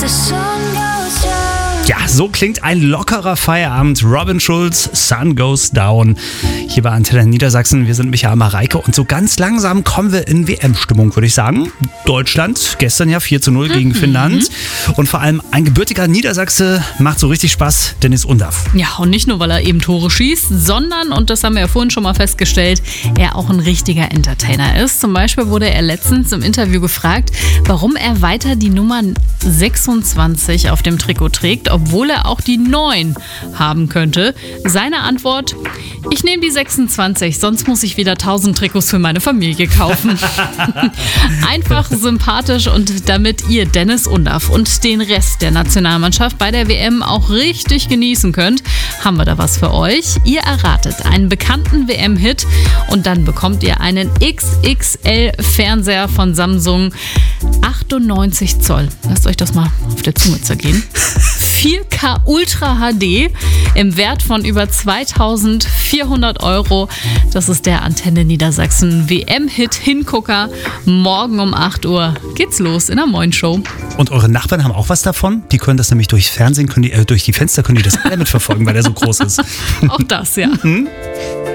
Ja, so klingt ein lockerer Feierabend. Robin Schulz, Sun Goes Down. Hier bei Antenne Niedersachsen. Wir sind Michael Mareike und so ganz langsam kommen wir in WM-Stimmung, würde ich sagen. Deutschland, gestern ja 4:0 gegen Finnland. Und vor allem ein gebürtiger Niedersachse macht so richtig Spaß, Dennis Undaff. Ja, und nicht nur, weil er eben Tore schießt, sondern, und das haben wir ja vorhin schon mal festgestellt, er auch ein richtiger Entertainer ist. Zum Beispiel wurde er letztens im Interview gefragt, warum er weiter die Nummer 26 auf dem Trikot trägt, obwohl er auch die 9 haben könnte. Seine Antwort: Ich nehme die 26, sonst muss ich wieder 1000 Trikots für meine Familie kaufen. Einfach sympathisch, und damit ihr Dennis Undaff und den Rest der Nationalmannschaft bei der WM auch richtig genießen könnt, haben wir da was für euch. Ihr erratet einen bekannten WM-Hit und dann bekommt ihr einen XXL-Fernseher von Samsung, 98 Zoll. Lasst euch das mal auf der Zunge zergehen. 4K Ultra HD im Wert von über 2400 €. Das ist der Antenne Niedersachsen WM-Hit Hingucker. Morgen um 8 Uhr geht's los in der Moin-Show. Und eure Nachbarn haben auch was davon? Die können das nämlich durchs Fernsehen, durch die Fenster können die das alle mitverfolgen, weil der so groß ist. Auch das, ja.